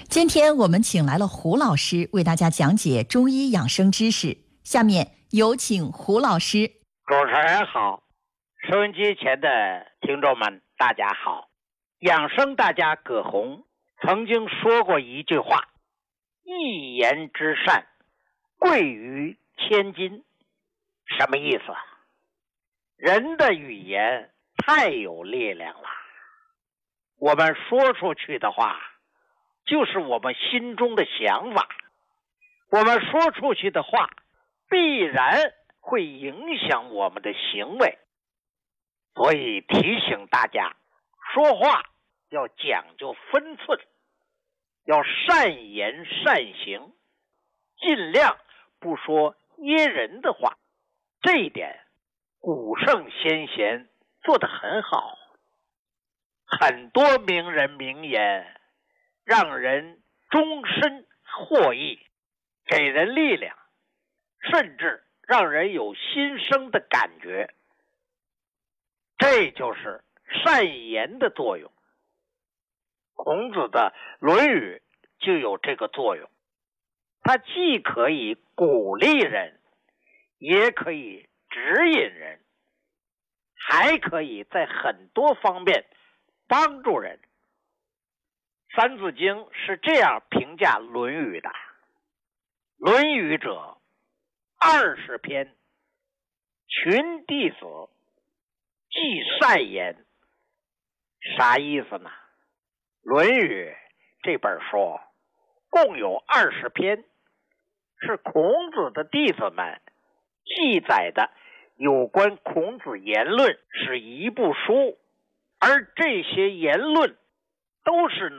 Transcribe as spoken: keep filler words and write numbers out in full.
今天我们请来了胡老师为大家讲解中医养生知识，下面有请胡老师。 主持人好，收音机前的听众们大家好。养生大家葛洪曾经说过一句话，一言之善贵于千金。什么意思？人的语言太有力量了，我们说出去的话就是我们心中的想法，我们说出去的话必然会影响我们的行为。所以提醒大家，说话要讲究分寸，要善言善行，尽量不说噎人的话。这一点古圣先贤做得很好，很多名人名言让人终身获益，给人力量，甚至让人有新生的感觉。这就是善言的作用。孔子的《论语》就有这个作用，它既可以鼓励人，也可以指引人，还可以在很多方面帮助人。三字经是这样评价《论语》的：论语者，二十篇，群弟子，记善言。啥意思呢？《论语》这本书共有二十篇，是孔子的弟子们记载的有关孔子言论，是一部书，而这些言论都是